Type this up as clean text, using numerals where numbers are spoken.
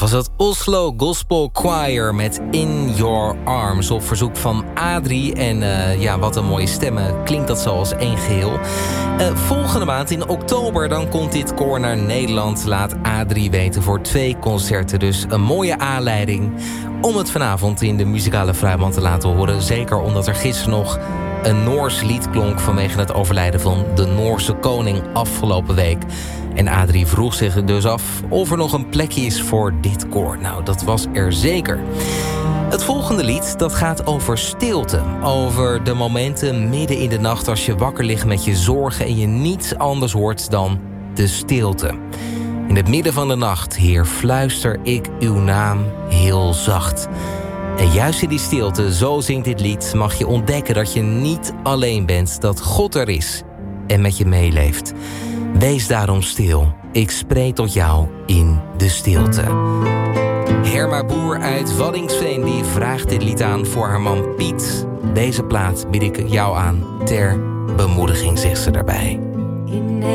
Was het Oslo Gospel Choir met In Your Arms op verzoek van Adrie. En wat een mooie stemmen. Klinkt dat zo als één geheel. Volgende maand in oktober dan komt dit koor naar Nederland. Laat Adrie weten voor 2 concerten. Dus een mooie aanleiding om het vanavond in de muzikale Vrijband te laten horen. Zeker omdat er gisteren nog een Noors lied klonk vanwege het overlijden van de Noorse koning afgelopen week. En Adrie vroeg zich dus af of er nog een plekje is voor dit koor. Nou, dat was er zeker. Het volgende lied, dat gaat over stilte. Over de momenten midden in de nacht als je wakker ligt met je zorgen en je niets anders hoort dan de stilte. In het midden van de nacht, Heer, fluister ik uw naam heel zacht. En juist in die stilte, zo zingt dit lied, mag je ontdekken dat je niet alleen bent, dat God er is en met je meeleeft. Wees daarom stil, ik spreek tot jou in de stilte. Herma Boer uit Waddinxveen die vraagt dit lied aan voor haar man Piet. Deze plaat bied ik jou aan ter bemoediging, zegt ze daarbij.